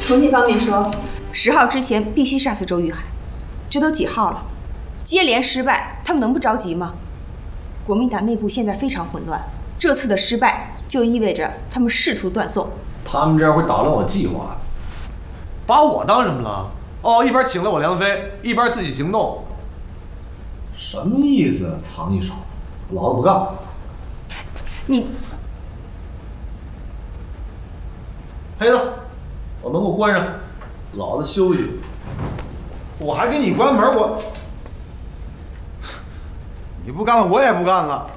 重庆方面说，10号之前必须杀死周玉海。这都几号了？接连失败，他们能不着急吗？国民党内部现在非常混乱，这次的失败就意味着他们试图断送。 他们这样会打乱我计划的。 把我当什么了？哦，一边请了我梁飞，一边自己行动。 什么意思？藏一手，老子不干。 你， 黑子，把门给我关上，老子休息。 我还给你关门，你不干了，我也不干了。